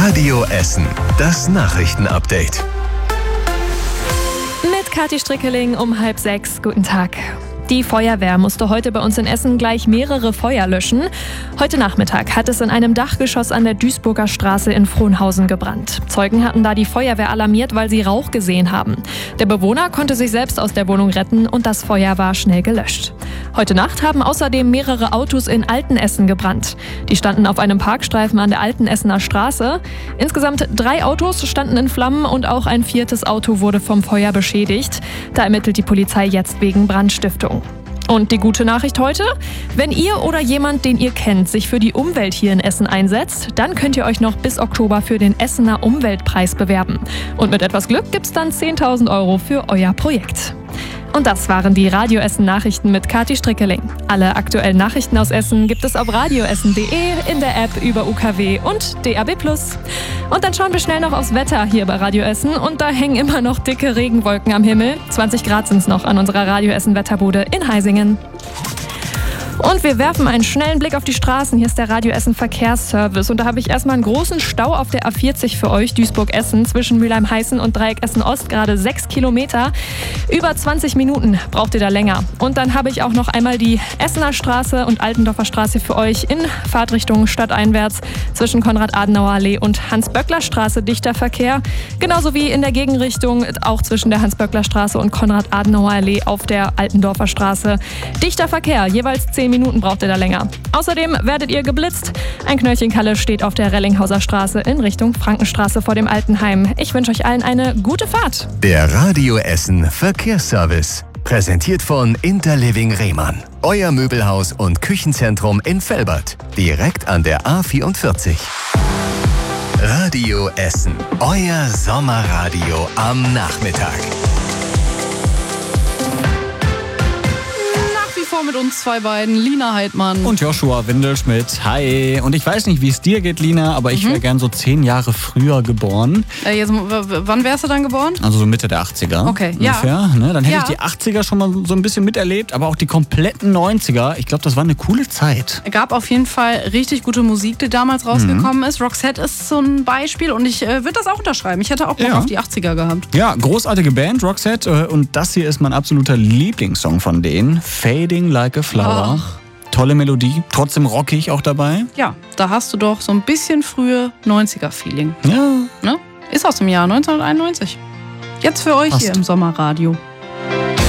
Radio Essen, das Nachrichtenupdate. Mit Kathi Strickeling um 5:30. Guten Tag. Die Feuerwehr musste heute bei uns in Essen gleich mehrere Feuer löschen. Heute Nachmittag hat es in einem Dachgeschoss an der Duisburger Straße in Frohnhausen gebrannt. Zeugen hatten da die Feuerwehr alarmiert, weil sie Rauch gesehen haben. Der Bewohner konnte sich selbst aus der Wohnung retten und das Feuer war schnell gelöscht. Heute Nacht haben außerdem mehrere Autos in Altenessen gebrannt. Die standen auf einem Parkstreifen an der Altenessener Straße. Insgesamt 3 Autos standen in Flammen und auch ein 4. Auto wurde vom Feuer beschädigt. Da ermittelt die Polizei jetzt wegen Brandstiftung. Und die gute Nachricht heute: Wenn ihr oder jemand, den ihr kennt, sich für die Umwelt hier in Essen einsetzt, dann könnt ihr euch noch bis Oktober für den Essener Umweltpreis bewerben. Und mit etwas Glück gibt's dann 10.000 € für euer Projekt. Und das waren die Radio Essen Nachrichten mit Kathi Strickeling. Alle aktuellen Nachrichten aus Essen gibt es auf radioessen.de, in der App über UKW und DAB+. Und dann schauen wir schnell noch aufs Wetter hier bei Radio Essen und da hängen immer noch dicke Regenwolken am Himmel. 20 Grad sind es noch an unserer Radio Essen Wetterbude in Heisingen. Und wir werfen einen schnellen Blick auf die Straßen. Hier ist der Radio Essen Verkehrsservice. Und da habe ich erstmal einen großen Stau auf der A40 für euch, Duisburg-Essen, zwischen Mülheim-Heißen und Dreieck Essen-Ost, gerade 6 Kilometer. Über 20 Minuten braucht ihr da länger. Und dann habe ich auch noch einmal die Essener Straße und Altendorfer Straße für euch in Fahrtrichtung stadteinwärts zwischen Konrad-Adenauer-Allee und Hans-Böckler-Straße dichter Verkehr. Genauso wie in der Gegenrichtung auch zwischen der Hans-Böckler-Straße und Konrad-Adenauer-Allee auf der Altendorfer Straße dichter Verkehr. Jeweils 10 Minuten braucht ihr da länger. Außerdem werdet ihr geblitzt. Ein Knöllchen Kalle steht auf der Rellinghauser Straße in Richtung Frankenstraße vor dem Altenheim. Ich wünsche euch allen eine gute Fahrt. Der Radio Essen Verkehrsservice. Präsentiert von Interliving Rehmann. Euer Möbelhaus und Küchenzentrum in Velbert. Direkt an der A44. Radio Essen. Euer Sommerradio am Nachmittag. Mit uns zwei beiden, Lina Heidmann und Joshua Windelschmidt. Hi. Und ich weiß nicht, wie es dir geht, Lina, aber ich wäre gern so 10 Jahre früher geboren. Wann wärst du dann geboren? Also so Mitte der 80er. Okay, ungefähr, ja. Ne? Dann hätte ich die 80er schon mal so ein bisschen miterlebt, aber auch die kompletten 90er. Ich glaube, das war eine coole Zeit. Es gab auf jeden Fall richtig gute Musik, die damals rausgekommen ist. Roxette ist so ein Beispiel und ich würde das auch unterschreiben. Ich hätte auch Bock auf die 80er gehabt. Ja, großartige Band, Roxette. Und das hier ist mein absoluter Lieblingssong von denen. Fading Like a Flower. Tolle Melodie, trotzdem rockig auch dabei. Ja, da hast du doch so ein bisschen frühe 90er-Feeling. Ja. Ne? Ist aus dem Jahr 1991. Jetzt für euch hier im Sommerradio.